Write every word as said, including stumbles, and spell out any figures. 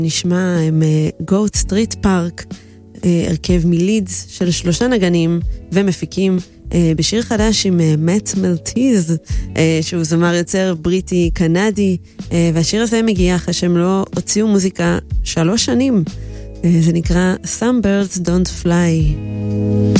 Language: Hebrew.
נשמע עם גוט סטריט פארק, הרכב מלידס של שלושה נגנים ומפיקים, בשיר חדש עם מאט מלטיז, שהוא זמר יוצר בריטי קנדי, והשיר הזה מגיע אחרי שהם לא הוציאו מוזיקה שלוש שנים. זה נקרא Some Birds Don't Fly.